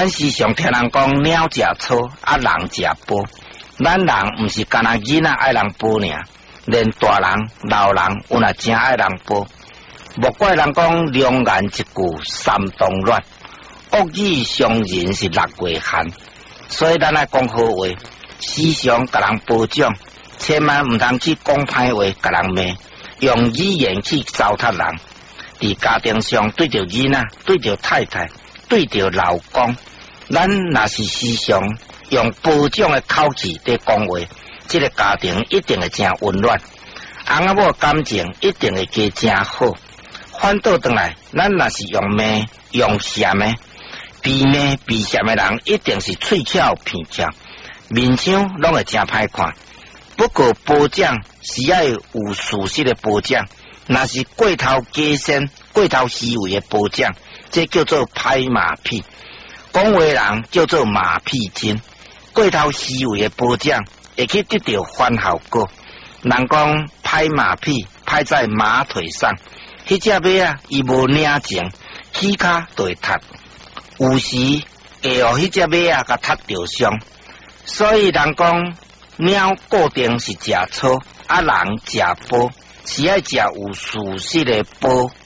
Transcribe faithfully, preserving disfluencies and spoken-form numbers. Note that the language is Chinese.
咱时常听人讲鸟食草，啊人食煲。咱人毋是干那囡仔爱人煲尔，连大人、老人有那真爱人煲。莫怪人讲良言一句三冬暖，恶语伤人是六月寒。所以咱爱讲好话，时常甲人褒奖，千万毋通去讲歹话，甲人骂，用语言去糟蹋人。伫家庭上对着囡仔、对着太太、对着老公，咱若是时常用褒奖的口气在讲话，这个家庭一定会真温暖，翁仔某感情一定会加真好。反倒转来，咱若是用骂、用嫌的，被骂、被嫌的人，一定是喙翘鼻翘，面相拢会真歹看。不过褒奖是要有事实的褒奖，若是过头加深、过头虚伪的褒奖，这叫做拍马屁。讲话人叫做马屁精，过头虚伪的褒奖会去得到反效果。人讲拍马屁，拍在马腿上，迄只马啊，伊无领情，起骹就会踢，有时会互迄只马啊甲踢着伤。所以人讲鸟固定是食草，啊人食煲，是爱食有事实的煲。